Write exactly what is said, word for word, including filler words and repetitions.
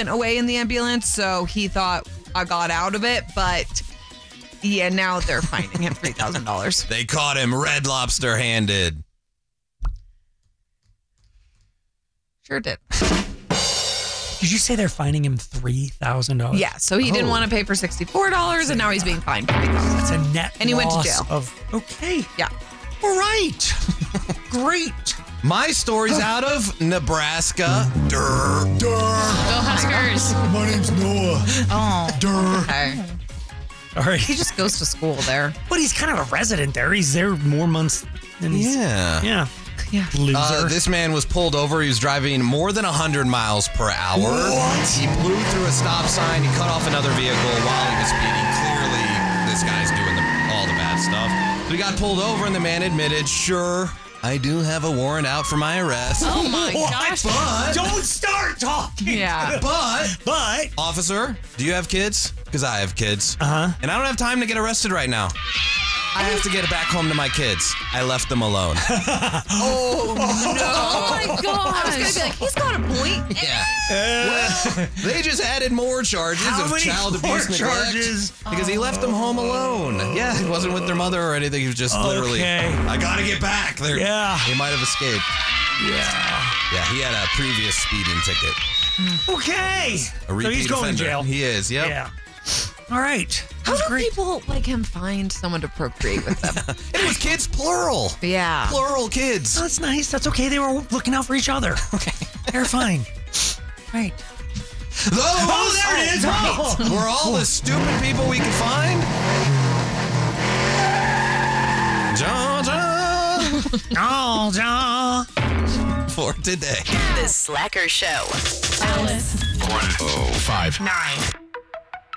went away in the ambulance, so he thought I got out of it. But yeah, now they're fining him three thousand dollars. They caught him Red Lobster handed. Sure did. Did you say they're fining him three thousand dollars? Yeah, so he oh. didn't want to pay for sixty-four dollars, and now he's being fined three thousand dollars. That's a net And he went to loss jail. Of, okay. Yeah. All right. Great. My story's out of Nebraska. Durr. Durr. Go Huskers. My name's Noah. Oh. Durr. Okay. All right. He just goes to school there. But he's kind of a resident there. He's there more months than he's... Yeah. Yeah. Yeah. Loser. Uh, this man was pulled over. He was driving more than one hundred miles per hour. What? He blew through a stop sign. He cut off another vehicle while he was speeding. Clearly, this guy's doing the, all the bad stuff. So he got pulled over, and the man admitted, sure, I do have a warrant out for my arrest. Oh my What? gosh. But, Don't start talking. Yeah. but, But... officer, do you have kids? Because I have kids. Uh-huh. And I don't have time to get arrested right now. I have to get back home to my kids. I left them alone. Oh, no. Oh, my gosh. I was going to be like, he's got a point. Yeah. Well, they just added more charges How of many child more abuse neglect charges? because he left them home alone. Yeah, he wasn't with their mother or anything. He was just literally, Okay. I gotta get back. They're, Yeah. He might have escaped. Yeah. Yeah, he had a previous speeding ticket. Okay. A So repeat he's going offender. to jail. He is, yep. Yeah. All right. How That's do great. people like him find someone to procreate with them? And it was kids plural. Yeah. Plural kids. Oh, that's nice. That's okay. They were looking out for each other. Okay. They're fine. Right. Those Oh, there it is. Oh. were all the stupid people we could find. Georgia. Oh, John. For today. The Slacker Show. Alice. one oh five Nine.